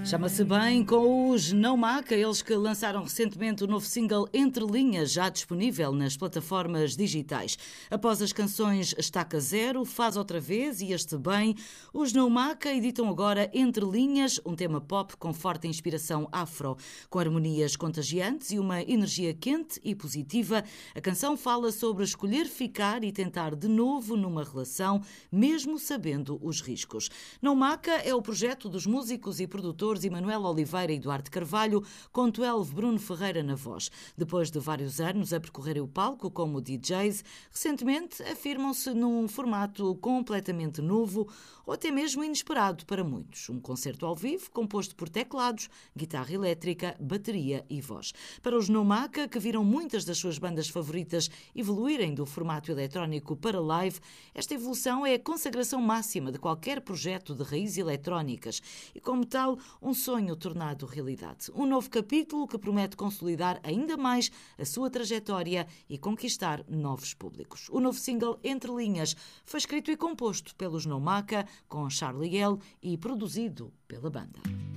Chama-se bem com os Não Maca, eles que lançaram recentemente o novo single Entre Linhas, já disponível nas plataformas digitais. Após as canções Estaca Zero, Faz Outra Vez e Este Bem, os Não Maca editam agora Entre Linhas, um tema pop com forte inspiração afro. Com harmonias contagiantes e uma energia quente e positiva, a canção fala sobre escolher ficar e tentar de novo numa relação, mesmo sabendo os riscos. Não Maca é o projeto dos músicos e produtores Emanuel Oliveira e Duarte Carvalho, com 12 Bruno Ferreira na voz. Depois de vários anos a percorrerem o palco como DJs, recentemente afirmam-se num formato completamente novo ou até mesmo inesperado para muitos. Um concerto ao vivo composto por teclados, guitarra elétrica, bateria e voz. Para os Não Maca, que viram muitas das suas bandas favoritas evoluírem do formato eletrónico para live, esta evolução é a consagração máxima de qualquer projeto de raízes eletrónicas e, como tal, um sonho tornado realidade. Um novo capítulo que promete consolidar ainda mais a sua trajetória e conquistar novos públicos. O novo single Entre Linhas foi escrito e composto pelos Não Maca, com Charlie L e produzido pela banda.